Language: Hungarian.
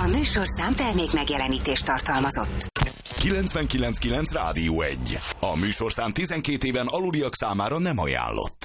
A műsorszám termék megjelenítést tartalmazott. 99.9 Rádió 1. A műsorszám 12 éven aluliak számára nem ajánlott.